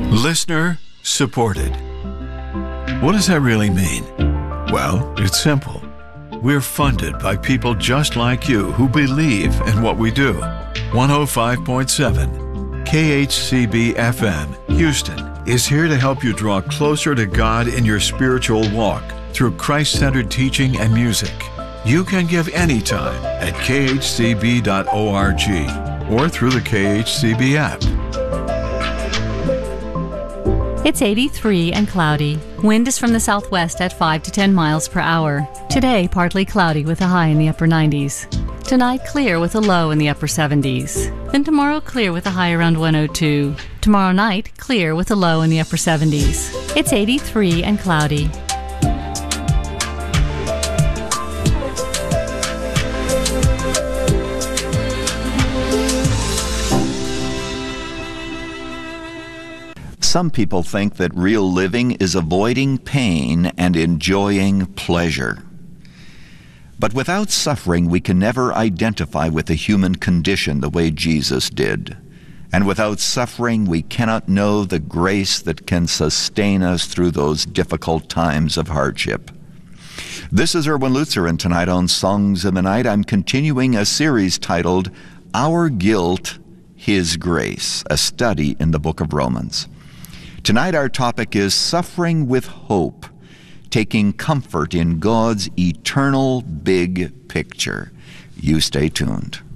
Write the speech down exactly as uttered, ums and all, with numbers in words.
Listener supported. What does that really mean? Well, it's simple. We're funded by people just like you who believe in what we do. one oh five point seven K H C B F M, Houston, is here to help you draw closer to God in your spiritual walk through Christ-centered teaching and music. You can give anytime at k h c b dot org or through the K H C B app. It's eighty-three and cloudy. Wind is from the southwest at five to ten miles per hour. Today, partly cloudy with a high in the upper nineties. Tonight, clear with a low in the upper seventies. Then tomorrow, clear with a high around one oh two. Tomorrow night, clear with a low in the upper seventies. It's eighty-three and cloudy. Some people think that real living is avoiding pain and enjoying pleasure. But without suffering, we can never identify with the human condition the way Jesus did. And without suffering, we cannot know the grace that can sustain us through those difficult times of hardship. This is Erwin Lutzer, and tonight on Songs in the Night, I'm continuing a series titled Our Guilt, His Grace, a study in the book of Romans. Tonight our topic is Suffering with Hope, taking comfort in God's eternal big picture. You stay tuned.